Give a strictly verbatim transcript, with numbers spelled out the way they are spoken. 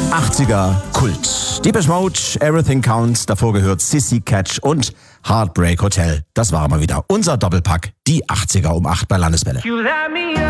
achtziger Kult. Depeche Mode, Everything Counts, davor gehört Sissy Catch und Heartbreak Hotel. Das war mal wieder unser Doppelpack, die achtziger um acht bei Landeswelle.